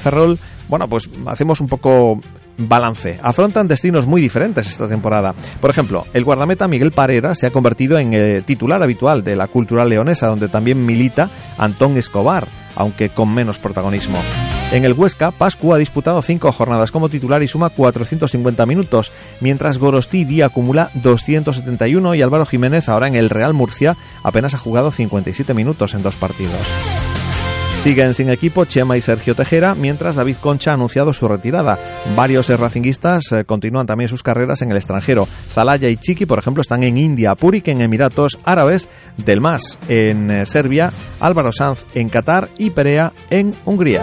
Ferrol, bueno, pues hacemos un poco balance. Afrontan destinos muy diferentes esta temporada. Por ejemplo, el guardameta Miguel Parera se ha convertido en el titular habitual de la Cultural Leonesa, donde también milita Antón Escobar, aunque con menos protagonismo. En el Huesca, Pascu ha disputado 5 jornadas como titular y suma 450 minutos, mientras Gorostidi acumula 271 y Álvaro Jiménez, ahora en el Real Murcia, apenas ha jugado 57 minutos en 2 partidos. Siguen sin equipo Chema y Sergio Tejera, mientras David Concha ha anunciado su retirada. Varios racinguistas continúan también sus carreras en el extranjero. Zalaya y Chiqui, por ejemplo, están en India, Purik en Emiratos Árabes, Delmas en Serbia, Álvaro Sanz en Qatar y Perea en Hungría.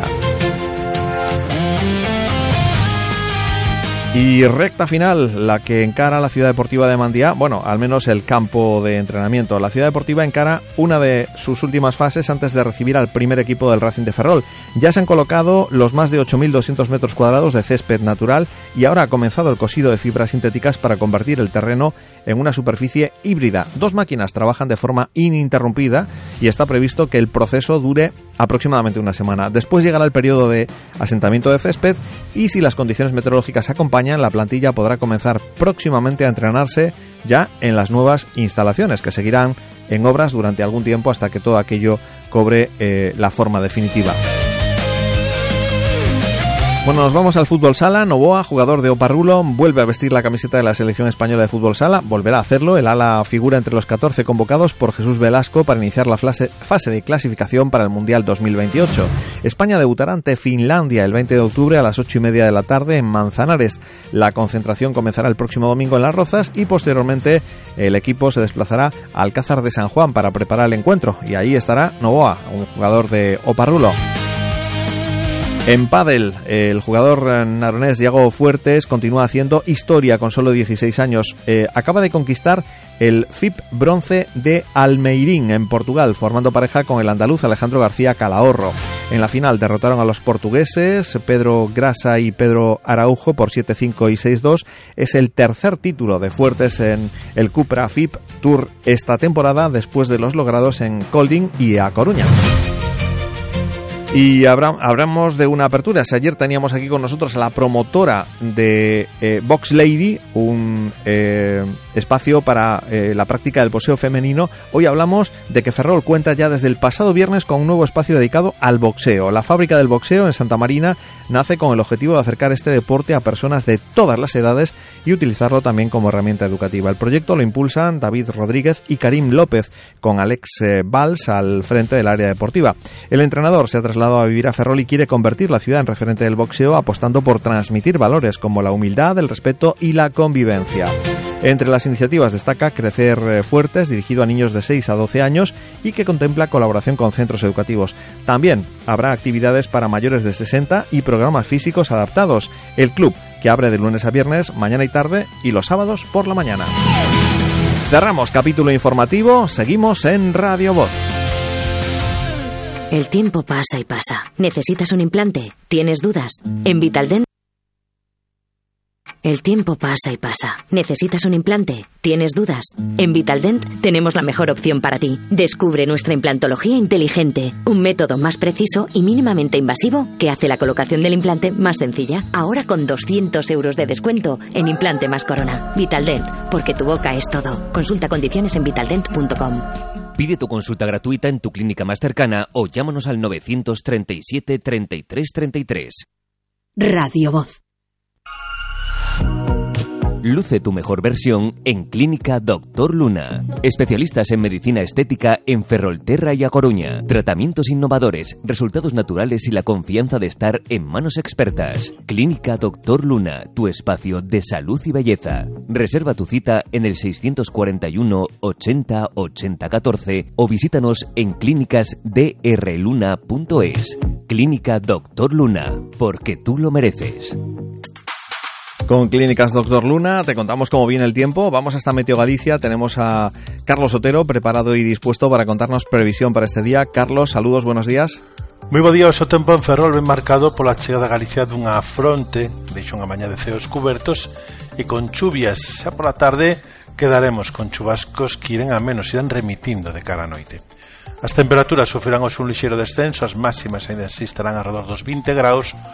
Y recta final, la que encara la Ciudad Deportiva de Mandiá, bueno, al menos el campo de entrenamiento. La Ciudad Deportiva encara una de sus últimas fases antes de recibir al primer equipo del Racing de Ferrol. Ya se han colocado los más de 8.200 metros cuadrados de césped natural y ahora ha comenzado el cosido de fibras sintéticas para convertir el terreno en una superficie híbrida. 2 máquinas trabajan de forma ininterrumpida y está previsto que el proceso dure aproximadamente una semana. Después llegará el periodo de asentamiento de césped y, si las condiciones meteorológicas acompañan, la plantilla podrá comenzar próximamente a entrenarse ya en las nuevas instalaciones, que seguirán en obras durante algún tiempo hasta que todo aquello cobre la forma definitiva. Bueno, nos vamos al fútbol sala. Novoa, jugador de Oparrulo, vuelve a vestir la camiseta de la selección española de fútbol sala. Volverá a hacerlo. El ala figura entre los 14 convocados por Jesús Velasco para iniciar la fase de clasificación para el Mundial 2028. España debutará ante Finlandia el 20 de octubre a las 8:30 de la tarde en Manzanares. La concentración comenzará el próximo domingo en Las Rozas y posteriormente el equipo se desplazará a Alcázar de San Juan para preparar el encuentro. Y ahí estará Novoa, un jugador de Oparrulo. En pádel, el jugador naronés Iago Fuertes continúa haciendo historia con solo 16 años. Acaba de conquistar el FIP Bronce de Almeirín, en Portugal, formando pareja con el andaluz Alejandro García Calahorro. En la final derrotaron a los portugueses Pedro Grasa y Pedro Araujo por 7-5 y 6-2. Es el tercer título de Fuertes en el Cupra FIP Tour esta temporada, después de los logrados en Colding y A Coruña. Y hablamos de una apertura. Si ayer teníamos aquí con nosotros a la promotora de Box Lady, un espacio para la práctica del boxeo femenino, hoy hablamos de que Ferrol cuenta ya desde el pasado viernes con un nuevo espacio dedicado al boxeo. La fábrica del boxeo en Santa Marina nace con el objetivo de acercar este deporte a personas de todas las edades y utilizarlo también como herramienta educativa. El proyecto lo impulsan David Rodríguez y Karim López, con Alex Valls al frente del área deportiva. El entrenador se ha trasladado a vivir a Ferrol y quiere convertir la ciudad en referente del boxeo, apostando por transmitir valores como la humildad, el respeto y la convivencia. Entre las iniciativas destaca Crecer Fuertes, dirigido a niños de 6 a 12 años y que contempla colaboración con centros educativos. También habrá actividades para mayores de 60 y programas físicos adaptados. El club, que abre de lunes a viernes, mañana y tarde, y los sábados por la mañana. Cerramos capítulo informativo, seguimos en Radio Voz. El tiempo pasa y pasa. ¿Necesitas un implante? ¿Tienes dudas? En Vitaldent. El tiempo pasa y pasa. ¿Necesitas un implante? ¿Tienes dudas? En Vitaldent tenemos la mejor opción para ti. Descubre nuestra implantología inteligente, un método más preciso y mínimamente invasivo que hace la colocación del implante más sencilla. Ahora con 200 euros de descuento en implante más corona. Vitaldent, porque tu boca es todo. Consulta condiciones en vitaldent.com. Pide tu consulta gratuita en tu clínica más cercana o llámanos al 937 33 33. Radio Voz. Luce tu mejor versión en Clínica Dr. Luna. Especialistas en medicina estética en Ferrolterra y A Coruña. Tratamientos innovadores, resultados naturales y la confianza de estar en manos expertas. Clínica Dr. Luna, tu espacio de salud y belleza. Reserva tu cita en el 641 80 80 14 o visítanos en clínicasdrluna.es. Clínica Dr. Luna, porque tú lo mereces. Con Clínicas Dr. Luna te contamos cómo viene el tiempo. Vamos hasta Meteo Galicia. Tenemos a Carlos Otero preparado y dispuesto para contarnos previsión para este día. Carlos, saludos, buenos días. Moi bo día. O seu tempo en Ferrol ben marcado pola chegada a Galicia dunha fronte. Deixa unha mañá de ceos cubertos e con chuvias. Xa pola tarde quedaremos con chubascos que irán a menos, irán remitindo de cara a noite. As temperaturas sofrerán un lixeiro descenso, as máximas ainda así estarán alrededor dos 20 graus,